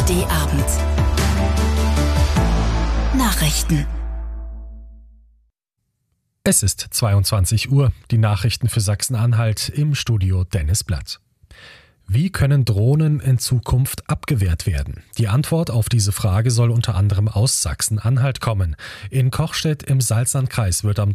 ARD-Abend. Nachrichten. Es ist 22 Uhr. Die Nachrichten für Sachsen-Anhalt, im Studio Dennis Blatt. Wie können Drohnen in Zukunft abgewehrt werden? Die Antwort auf diese Frage soll unter anderem aus Sachsen-Anhalt kommen. In Kochstedt im Salzlandkreis wird am